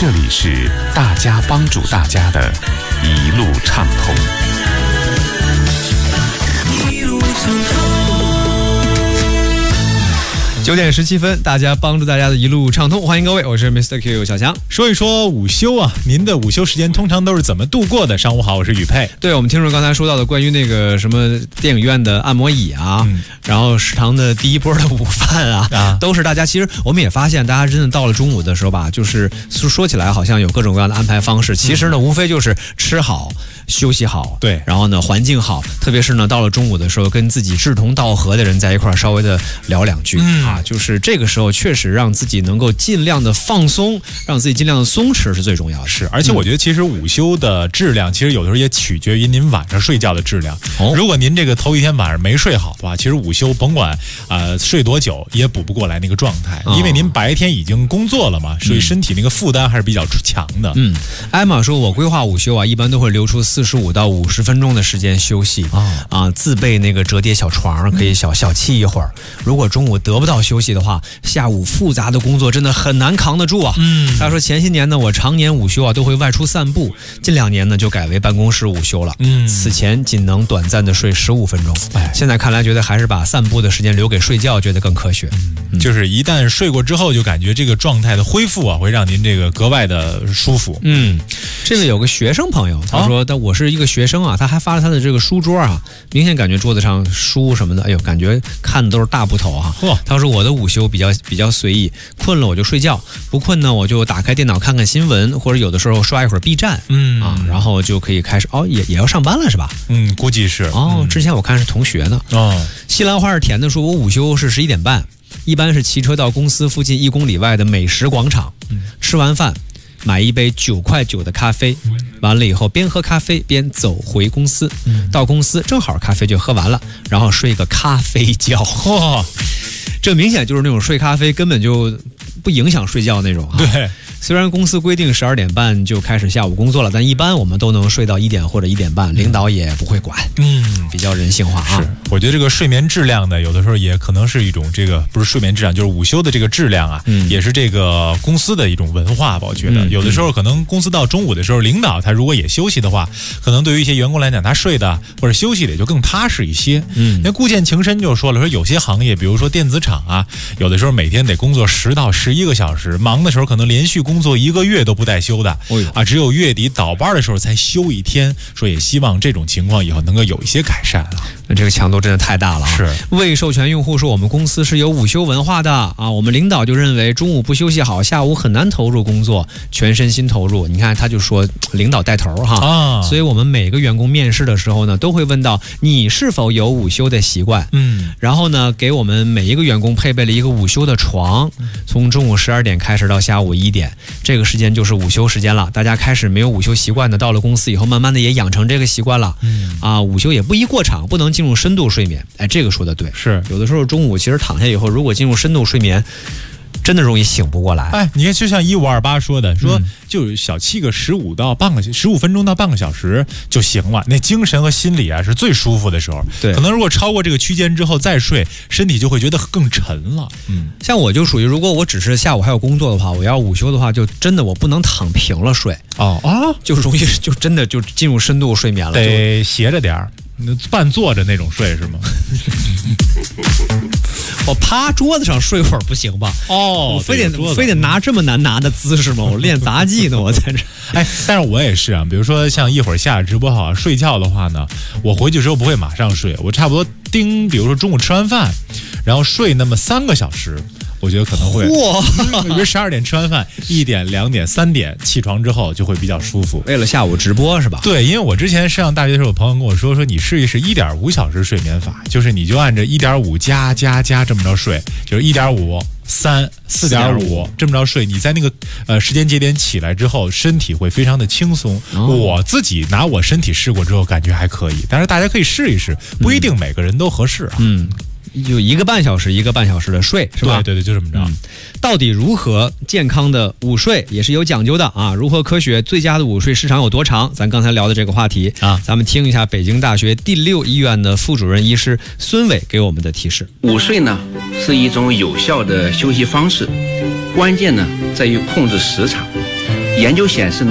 这里是大家帮助大家的一路畅通。 一路畅通。 9点17分，大家帮助大家的一路畅通，欢迎各位，我是 Mr. Q 小强。 说一说午休啊，您的午休时间通常都是怎么度过的？上午好，我是宇佩。 对，我们听众刚才说到的关于那个什么电影院的按摩椅啊，然后食堂的第一波的午饭啊，都是大家其实我们也发现，大家真的到了中午的时候吧，就是说起来好像有各种各样的安排方式，其实呢，无非就是吃好。休息好， 对， 然后呢，环境好，特别是呢，到了中午的时候，跟自己志同道合的人在一块儿稍微的聊两句啊，就是这个时候确实让自己能够尽量的放松，让自己尽量的松弛是最重要的。 是，而且我觉得其实午休的质量，其实有的时候也取决于您晚上睡觉的质量。如果您这个头一天晚上没睡好的话，其实午休甭管睡多久也补不过来那个状态，因为您白天已经工作了嘛，所以身体那个负担还是比较强的。 艾玛说，我规划午休啊，一般都会留出45到50分钟的时间休息自备那个折叠小床，可以小憩一会儿。如果中午得不到休息的话，下午复杂的工作真的很难扛得住啊。他说前些年呢，我常年午休啊都会外出散步，近2年呢就改为办公室午休了。此前仅能短暂的睡15分钟，现在看来觉得还是把散步的时间留给睡觉，觉得更科学。 就是一旦睡过之后，就感觉这个状态的恢复啊，会让您这个格外的舒服。 这个有个学生朋友，他说，但我是一个学生啊，他还发了他的这个书桌啊，明显感觉桌子上书什么的，哎呦，感觉看的都是大部头啊。他说我的午休比较随意，困了我就睡觉，不困呢我就打开电脑看看新闻，或者有的时候刷一会儿 B 站，然后就可以开始也要上班了是吧？ 估计是。 之前我看是同学呢。西兰花是甜的说，我午休是11点半，一般是骑车到公司附近1公里外的美食广场，吃完饭买一杯9.9块的咖啡，完了以后边喝咖啡边走回公司，到公司正好咖啡就喝完了，然后睡个咖啡觉。这明显就是那种睡咖啡根本就不影响睡觉那种啊。 对， 虽然公司规定12点半就开始下午工作了，但一般我们都能睡到1点或者1点半，领导也不会管。比较人性化啊。 是，我觉得这个睡眠质量呢，有的时候也可能是一种这个不是睡眠质量，就是午休的这个质量啊，也是这个公司的一种文化吧。我觉得有的时候可能公司到中午的时候，领导他如果也休息的话，可能对于一些员工来讲，他睡的或者休息的也就更踏实一些。那顾建情深就说了，说有些行业，比如说电子厂啊，有的时候每天得工作10到11个小时，忙的时候可能连续工作1个月都不带休的，只有月底倒班的时候才休1天。说也希望这种情况以后能够有一些改善啊。 那这个强度真的太大了啊！ 是。 未授权用户说，我们公司是有午休文化的啊，我们领导就认为中午不休息好，下午很难投入工作，全身心投入。你看他就说领导带头哈，所以我们每个员工面试的时候呢，都会问到你是否有午休的习惯，然后呢给我们每一个员工配备了一个午休的床，从中午12点开始到下午1点，这个时间就是午休时间了。大家开始没有午休习惯的，到了公司以后慢慢的也养成这个习惯了。午休也不宜过长，不能进入深度睡眠。哎，这个说的对， 是有的时候中午其实躺下以后，如果进入深度睡眠，真的容易醒不过来。 哎，你看，就像1528说的，说就小憩个15分钟到半个小时就行了，那精神和心理啊是最舒服的时候。 对， 可能如果超过这个区间之后再睡，身体就会觉得更沉了。 像我就属于，如果我只是下午还有工作的话，我要午休的话，就真的我不能躺平了睡。就容易就真的就进入深度睡眠了， 得斜着点儿。半坐着那种睡是吗？ 我趴桌子上睡会儿不行吧？我非得拿这么难拿的姿势吗？我练杂技呢，我在这。 哎，但是我也是啊，比如说像一会儿下了直播好睡觉的话呢，我回去之后不会马上睡，我差不多比如说中午吃完饭，然后睡那么3个小时。我觉得可能会，比如12点吃完饭，1点、2点、3点起床之后就会比较舒服。 为了下午直播是吧？ 对，因为我之前上大学的时候，有朋友跟我说你试一试1.5小时睡眠法，就是你就按着1.5加这么着睡，就是1.5、3、4.5这么着睡，你在那个时间节点起来之后，身体会非常的轻松。我自己拿我身体试过之后，感觉还可以，但是大家可以试一试，不一定每个人都合适啊。 就1个半小时的睡是吧？ 对，就这么着。 到底如何健康的午睡也是有讲究的啊？如何科学最佳的午睡时长有多长？咱刚才聊的这个话题啊，咱们听一下北京大学第6医院的副主任医师孙伟给我们的提示。 午睡呢是一种有效的休息方式，关键呢在于控制时长。 研究显示呢，